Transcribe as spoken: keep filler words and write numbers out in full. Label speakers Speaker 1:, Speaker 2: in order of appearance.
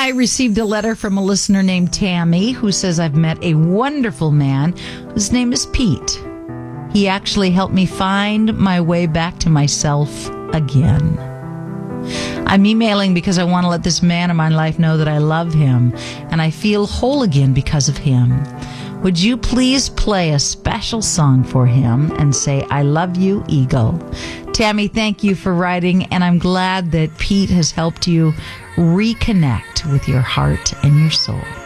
Speaker 1: I received a letter from a listener named Tammy who says, I've met a wonderful man whose name is Pete. He actually helped me find my way back to myself again. I'm emailing because I want to let this man in my life know that I love him and I feel whole again because of him. Would you please play a special song for him and say, I love you, Eagle? Tammy, thank you for writing, and I'm glad that Pete has helped you reconnect with your heart and your soul.